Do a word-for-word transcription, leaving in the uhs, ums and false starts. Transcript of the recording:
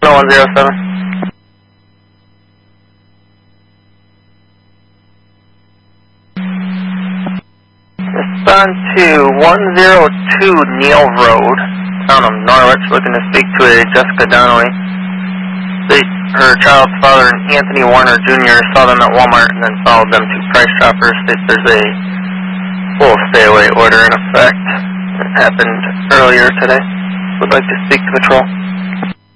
Signal one zero seven. Respond to one zero two Neil Road, town of Norwich, looking to speak to a Jessica Donnelly. They, her child's father, Anthony Warner Junior, saw them at Walmart and then followed them to Price Chopper. States there's a full stay-away order in effect. It happened earlier today. Would like to speak to patrol.